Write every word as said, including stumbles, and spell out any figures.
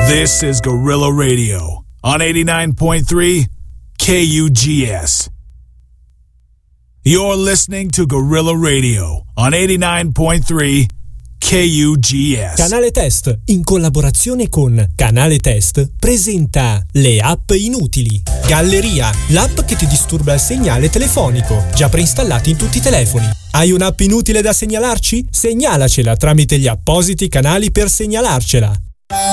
This is Gorilla Radio on eighty-nine point three K U G S. You're listening to Gorilla Radio on eighty-nine point three K U G S. Canale Test, in collaborazione con Canale Test, presenta le app inutili. Galleria, l'app che ti disturba il segnale telefonico, già preinstallata in tutti i telefoni. Hai un'app inutile da segnalarci? Segnalacela tramite gli appositi canali per segnalarcela.